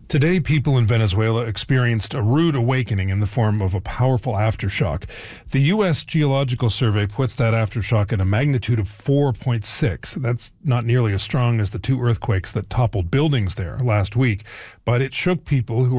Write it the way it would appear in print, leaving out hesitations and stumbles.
Today, people in Venezuela experienced a rude awakening in the form of a powerful aftershock. The U.S. Geological Survey puts that aftershock at a magnitude of 4.6. That's not nearly as strong as the two earthquakes that toppled buildings there last week, but it shook people who